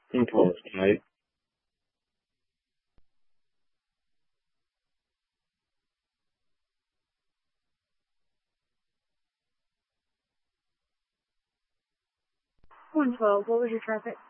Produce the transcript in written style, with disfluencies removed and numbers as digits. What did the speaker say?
Impulse type. One 12. What was your traffic?